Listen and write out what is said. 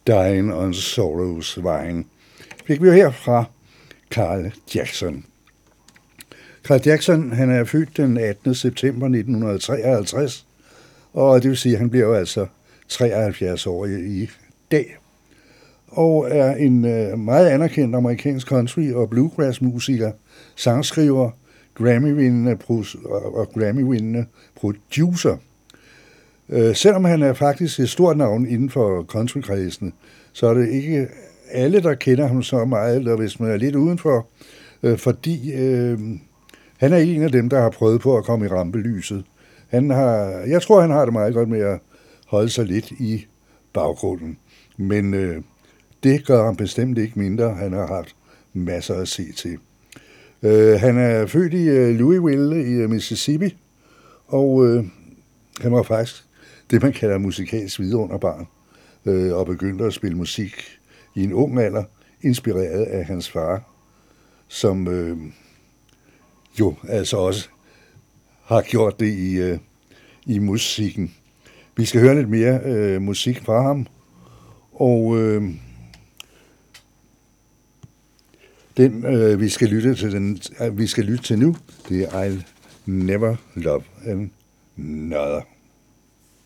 Dying on Sorrows Vine, fik vi jo her fra Carl Jackson. Carl Jackson, han er født den 18. september 1953, og det vil sige, at han bliver jo altså 73 år i dag, og er en meget anerkendt amerikansk country- og bluegrass-musiker, sangskriver, Grammy-vindende producer. Selvom han er faktisk et stort navn inden for countrykredsene, så er det ikke alle, der kender ham så meget, eller hvis man er lidt udenfor, fordi han er en af dem, der har prøvet på at komme i rampelyset. Jeg tror, han har det meget godt med at holde sig lidt i baggrunden, men det gør ham bestemt ikke mindre. Han har haft masser at se til. Han er født i Louisville i Mississippi, og han var faktisk det, man kalder musikalsk vidunderbarn, og begyndte at spille musik i en ung alder, inspireret af hans far, som jo altså også har gjort det i musikken. Vi skal høre lidt mere musik fra ham, og den vi skal lytte til nu, det er I'll Never Love Another.